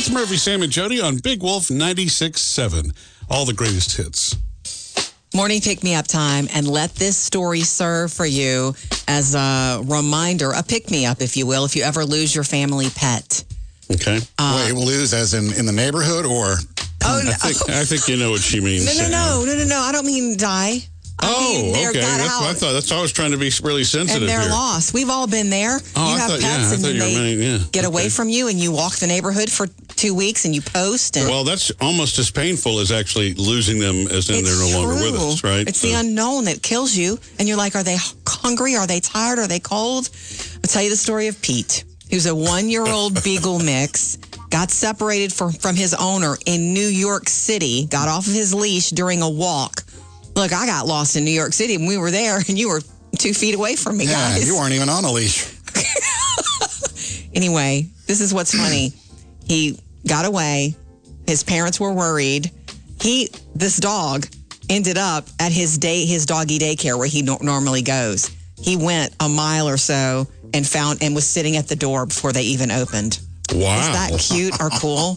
It's Murphy, Sam, and Jody on Big Wolf 96.7. All the greatest hits. Morning pick-me-up time, and let this story serve for you as a reminder, a pick-me-up, if you will, if you ever lose your family pet. Okay. Wait, lose as in the neighborhood or? I think you know what she means. No. I don't mean die. Okay. Got That's out. what I thought. That's why I was trying to be really sensitive And they're here. lost. We've all been there. Oh, you I have thought, pets and you they get away okay. from you, and you walk the neighborhood for 2 weeks and you post. And Well, that's almost as painful as actually losing them as in they're no longer with us, right? It's the unknown that kills you. And you're like, are they hungry? Are they tired? Are they cold? I'll tell you the story of Pete, who's a 1-year-old Beagle mix, got separated from his owner in New York City, got off of his leash during a walk. Look, I got lost in New York City when we were there, and you were 2 feet away from me, guys. You weren't even on a leash. Anyway, this is what's funny. He got away. His parents were worried. This dog ended up at his doggy daycare where he normally goes. He went a mile or so and was sitting at the door before they even opened. Wow. Is that cute or cool?